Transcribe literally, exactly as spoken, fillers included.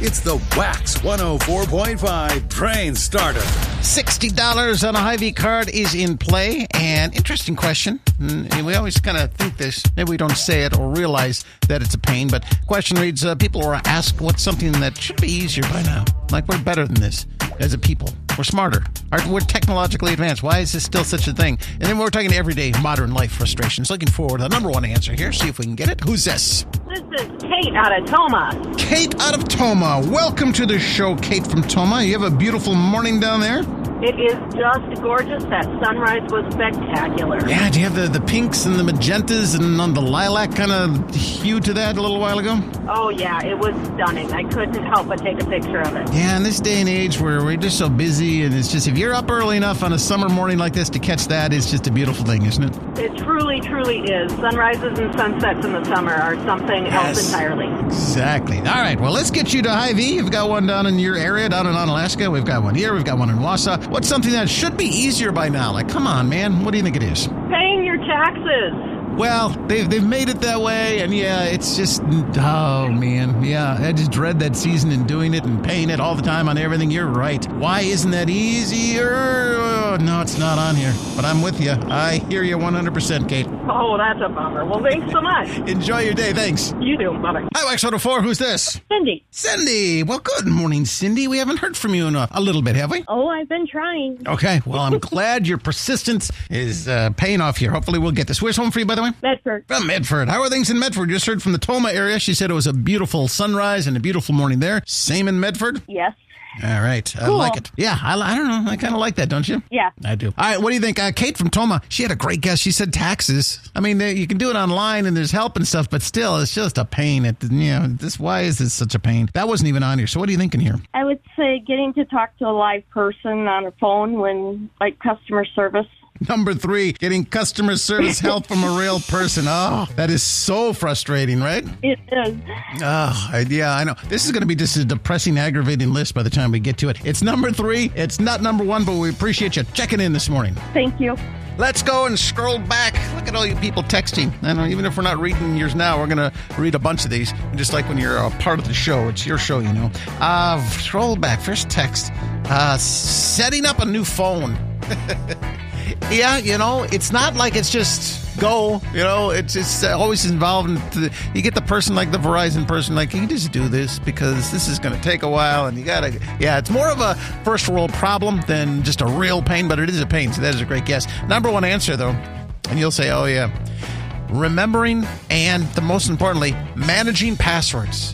It's the Wax one oh four point five Train Starter. sixty dollars on a Hy-Vee card is in play. And interesting question. And we always kind of think this. Maybe we don't say it or realize that it's a pain. But question reads, uh, people are asked what's something that should be easier by now. Like, we're better than this as a people. We're smarter. We're technologically advanced. Why is this still such a thing? And then we're talking everyday modern life frustrations. Looking forward to the number one answer here. See if we can get it. Who's this? This is Kate out of Toma. Kate out of Toma. Welcome to the show, Kate from Toma. You have a beautiful morning down there? It is just gorgeous. That sunrise was spectacular. Yeah, do you have the, the pinks and the magentas and on the lilac kind of hue to that a little while ago? Oh, yeah, it was stunning. I couldn't help but take a picture of it. Yeah, in this day and age where we're just so busy, and it's just, if you're up early enough on a summer morning like this to catch that, it's just a beautiful thing, isn't it? It truly, truly is. Sunrises and sunsets in the summer are something Yes. else entirely. Exactly. All right, well, let's get you to Hy-Vee. You've got one down in your area, down in Onalaska. We've got one here. We've got one in Wausau. What's something that should be easier by now? Like, come on, man. What do you think it is? Paying your taxes. Well, they've, they've made it that way, and yeah, it's just, oh, man. Yeah, I just dread that season and doing it and paying it all the time on everything. You're right. Why isn't that easier? Oh, no, it's not on here, but I'm with you. I hear you one hundred percent, Kate. Oh, that's a bummer. Well, thanks so much. Enjoy your day. Thanks. You do. Bye-bye. Hi, Wax one oh four. Who's this? Cindy. Cindy. Well, good morning, Cindy. We haven't heard from you in a, a little bit, have we? Oh, I've been trying. Okay. Well, I'm glad your persistence is uh, paying off here. Hopefully we'll get this. Where's home for you, by the way? Bedford. From Medford. How are things in Medford? Just heard from the Toma area. She said it was a beautiful sunrise and a beautiful morning there. Same in Medford? Yes. All right. I Cool. like it. Yeah, I, I don't know. I kind of like that, don't you? Yeah. I do. All right, what do you think? Uh, Kate from Toma, she had a great guess. She said taxes. I mean, they, you can do it online and there's help and stuff, but still, it's just a pain. It, you know, this. Why is this such a pain? That wasn't even on here. So what are you thinking here? I would say getting to talk to a live person on a phone when, like, customer service. Number three, getting customer service help from a real person. Oh, that is so frustrating, right? It is. Oh, I- yeah, I know. This is going to be just a depressing, aggravating list by the time we get to it. It's number three. It's not number one, but we appreciate you checking in this morning. Thank you. Let's go and scroll back. Look at all you people texting. I know, even if we're not reading yours now, we're going to read a bunch of these. Just like when you're a part of the show, it's your show, you know. Uh, scroll back. First text. Uh, setting up a new phone. Yeah, you know, it's not like it's just go, you know, it's it's always involved. In the, you get the person like the Verizon person, like, can you just do this because this is going to take a while and you got to, yeah, it's more of a first world problem than just a real pain, but it is a pain. So that is a great guess. Number one answer, though, and you'll say, oh, yeah. Remembering and, the most importantly, managing passwords.